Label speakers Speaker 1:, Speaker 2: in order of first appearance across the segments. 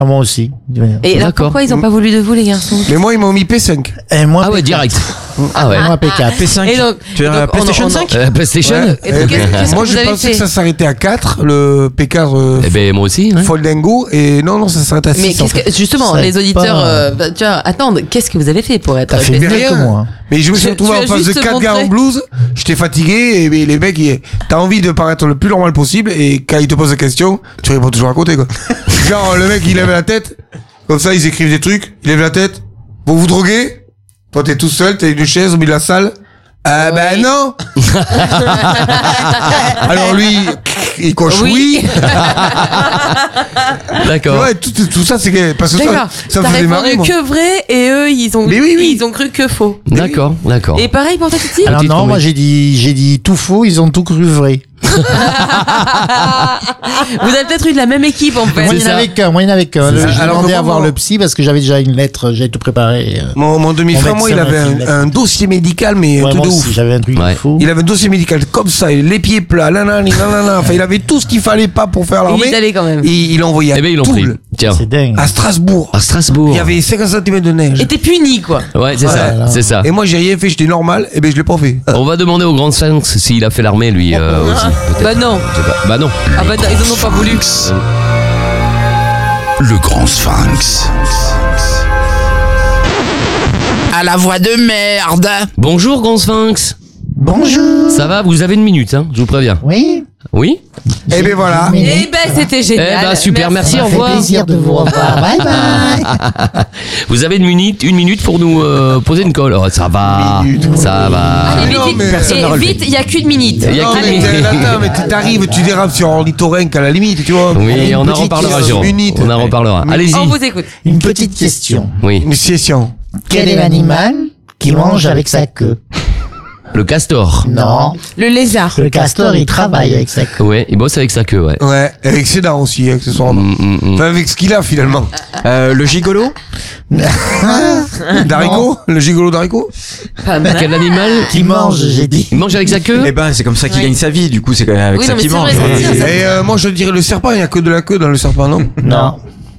Speaker 1: Ah, moi aussi.
Speaker 2: Et alors
Speaker 3: D'accord.
Speaker 2: pourquoi ils ont pas voulu de vous, les garçons?
Speaker 4: Mais moi, ils m'ont mis P5.
Speaker 1: Et moi,
Speaker 3: Ah ouais, direct. Ah ouais.
Speaker 1: Moi, P4.
Speaker 5: P5.
Speaker 2: Et donc,
Speaker 5: Tu veux dire la PlayStation 5?
Speaker 3: PlayStation.
Speaker 4: Ouais.
Speaker 2: Et donc, qu'est-ce
Speaker 4: Moi,
Speaker 2: que vous
Speaker 4: je
Speaker 2: avez
Speaker 4: pensais
Speaker 2: fait?
Speaker 4: que ça s'arrêtait à 4, le P4
Speaker 3: Eh ben moi aussi. Ouais.
Speaker 4: Foldengo. Et non, ça s'arrête à 6.
Speaker 2: Mais qu'est-ce que, justement,
Speaker 1: Ça
Speaker 2: les
Speaker 1: aide
Speaker 2: auditeurs,
Speaker 1: pas.
Speaker 2: tu vois, attendent, qu'est-ce que vous avez fait pour être
Speaker 1: T'as fait
Speaker 4: Mais
Speaker 1: mieux
Speaker 4: rien.
Speaker 1: que moi.
Speaker 4: Mais je me suis
Speaker 2: Tu
Speaker 4: retrouvé
Speaker 2: as
Speaker 4: en face de
Speaker 2: juste
Speaker 4: 4 gars
Speaker 2: montré.
Speaker 4: en blouse. J'étais fatigué. Et les mecs, t'as envie de paraître le plus normal possible. Et quand ils te posent des questions, tu réponds toujours à côté, quoi. Genre, le mec, il lève la tête. Comme ça, ils écrivent des trucs. Il lève la tête. Vous vous droguez? Toi, t'es tout seul. T'as une chaise au milieu de la salle. Ben non. Alors lui, il coche oui.
Speaker 3: D'accord.
Speaker 4: Ouais, tout ça, c'est que, parce que
Speaker 2: D'accord.
Speaker 4: ça me
Speaker 2: T'as
Speaker 4: faisait
Speaker 2: répondu
Speaker 4: marrer, moi.
Speaker 2: que vrai et eux, ils ont,
Speaker 4: Mais oui.
Speaker 2: ils ont cru que faux.
Speaker 3: D'accord.
Speaker 2: Et pareil pour toi, Titi?
Speaker 1: Alors
Speaker 3: Petite
Speaker 1: non, moi
Speaker 3: connerie.
Speaker 1: j'ai dit tout faux, ils ont tout cru vrai.
Speaker 2: Vous avez peut-être eu de la même équipe, en fait.
Speaker 1: Moi, il n'y en avait qu'un.
Speaker 4: C'est ça.
Speaker 1: J'ai
Speaker 4: Alors
Speaker 1: demandé
Speaker 4: que
Speaker 1: à
Speaker 4: moi,
Speaker 1: voir
Speaker 4: mon-
Speaker 1: le psy parce que j'avais déjà une lettre, j'avais tout préparé.
Speaker 4: Mon demi-frère,
Speaker 1: Mon
Speaker 4: moi, il
Speaker 1: médecin
Speaker 4: avait
Speaker 1: m'a fait une
Speaker 4: un dossier médical, mais un
Speaker 1: Ouais,
Speaker 4: truc
Speaker 1: moi
Speaker 4: de
Speaker 1: aussi,
Speaker 4: ouf.
Speaker 1: j'avais un truc
Speaker 3: Ouais.
Speaker 1: faux.
Speaker 4: Il avait un dossier médical comme ça, les pieds plats, nanana. Enfin, il avait tout ce qu'il fallait pas pour faire
Speaker 2: Il
Speaker 4: l'armée.
Speaker 2: est allé quand même.
Speaker 4: Et il l'a envoyé à
Speaker 3: Eh ben ils l'ont pris.
Speaker 4: Toul,
Speaker 3: Tiens.
Speaker 1: C'est dingue.
Speaker 4: à Strasbourg.
Speaker 3: À Strasbourg.
Speaker 4: Il y avait 50 cm de neige.
Speaker 2: Et t'es puni, quoi.
Speaker 3: Ouais, c'est ça.
Speaker 1: Voilà.
Speaker 3: C'est ça.
Speaker 4: Et moi, j'ai rien fait, j'étais normal, et ben je l'ai pas fait.
Speaker 3: On va demander au Grand Sphinx s'il a fait l'armée lui aussi. Peut-être.
Speaker 2: Bah non.
Speaker 3: Je sais pas. Bah non.
Speaker 2: Ah bah non, ils en ont pas voulu.
Speaker 6: Le grand sphinx. À la voix de merde.
Speaker 3: Bonjour Grand Sphinx.
Speaker 1: Bonjour.
Speaker 3: Ça va? Vous avez une minute, hein? Je vous préviens.
Speaker 1: Oui.
Speaker 3: Oui?
Speaker 4: Et ben voilà.
Speaker 2: Eh ben, c'était génial.
Speaker 3: Eh ben super, merci,
Speaker 1: Ça
Speaker 3: au
Speaker 1: fait
Speaker 3: revoir.
Speaker 1: plaisir de vous revoir. Bye bye.
Speaker 3: Vous avez une minute pour nous poser une colle. Oh, ça va. Ça va.
Speaker 2: Allez,
Speaker 4: Non,
Speaker 2: vite,
Speaker 4: mais-
Speaker 2: vite.
Speaker 5: Personne
Speaker 2: Et
Speaker 5: n'a relevé.
Speaker 2: vite, il y a qu'une minute.
Speaker 3: Il y a
Speaker 4: Non,
Speaker 3: qu'une
Speaker 4: mais
Speaker 3: minute.
Speaker 4: attends, mais t'arrives, tu dérapes sur ornithorynque à la limite, tu vois.
Speaker 3: Oui,
Speaker 1: Allez,
Speaker 3: on
Speaker 1: une
Speaker 3: en
Speaker 1: petite
Speaker 3: reparlera,
Speaker 4: question.
Speaker 3: Jérôme.
Speaker 4: Minute.
Speaker 3: On en reparlera. Allez-y.
Speaker 2: On vous écoute.
Speaker 1: Une petite question.
Speaker 3: Oui.
Speaker 4: Une session.
Speaker 1: Quel est l'animal qui mange avec sa queue?
Speaker 3: Le castor.
Speaker 1: Non.
Speaker 2: Le lézard.
Speaker 1: Le castor, il travaille avec sa queue.
Speaker 3: Ouais, il bosse avec sa queue, ouais.
Speaker 4: Ouais, avec ses dents aussi, accessoirement. Enfin, avec ce qu'il a, finalement.
Speaker 5: Le gigolo?
Speaker 4: D'haricot? Le gigolo d'haricot?
Speaker 2: Pas mal.
Speaker 3: Quel animal
Speaker 1: Qui mange, j'ai dit.
Speaker 3: Il mange avec sa queue?
Speaker 5: Eh ben, c'est comme ça qu'il
Speaker 2: Ouais.
Speaker 5: gagne sa vie, du coup, c'est avec
Speaker 2: Oui,
Speaker 5: ça
Speaker 2: non, mais
Speaker 5: qu'il
Speaker 2: c'est
Speaker 5: mange.
Speaker 2: vrai, c'est sûr.
Speaker 4: Et moi, je dirais le serpent, il n'y a que de la queue dans le serpent, non?
Speaker 1: Non.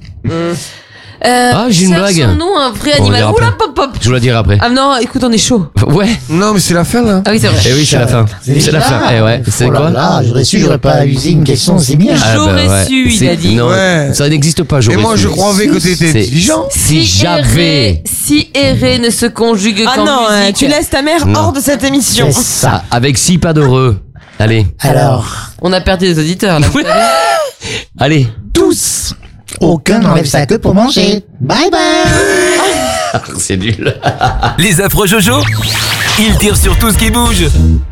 Speaker 3: Ah, j'ai une blague.
Speaker 2: Cherchons-nous un vrai
Speaker 3: On
Speaker 2: animal.
Speaker 3: verra
Speaker 2: Oula,
Speaker 3: après.
Speaker 2: pop, pop.
Speaker 3: Je vous la dirai après.
Speaker 2: Ah non, écoute, on est chaud.
Speaker 3: Ouais.
Speaker 4: Non, mais c'est la fin, là.
Speaker 2: Ah oui, c'est vrai.
Speaker 3: Eh oui, c'est la fin. C'est la fin. Eh ouais. C'est
Speaker 1: Oh là
Speaker 3: quoi?
Speaker 1: là, j'aurais su, j'aurais pas usé une question, c'est bien.
Speaker 3: Ah,
Speaker 2: J'aurais su, il
Speaker 3: C'est-
Speaker 2: a dit.
Speaker 3: Non,
Speaker 4: Ouais.
Speaker 3: ça n'existe pas,
Speaker 4: Et
Speaker 3: j'aurais
Speaker 4: moi,
Speaker 3: su.
Speaker 4: je croyais que t'étais
Speaker 3: C'est-
Speaker 4: intelligent.
Speaker 3: Si j'avais.
Speaker 2: Si errer ne se conjugue
Speaker 7: Ah
Speaker 2: qu'en
Speaker 7: non,
Speaker 2: musique.
Speaker 7: tu laisses ta mère
Speaker 3: Non.
Speaker 7: hors de cette émission.
Speaker 1: C'est ça.
Speaker 3: Avec 6 pas d'heureux. Allez.
Speaker 1: Alors,
Speaker 2: On a perdu les auditeurs, là.
Speaker 3: Allez.
Speaker 1: tous, aucun n'enlève sa queue pour manger. Bye bye.
Speaker 3: C'est nul.
Speaker 8: Les affreux Jojo, ils tirent sur tout ce qui bouge.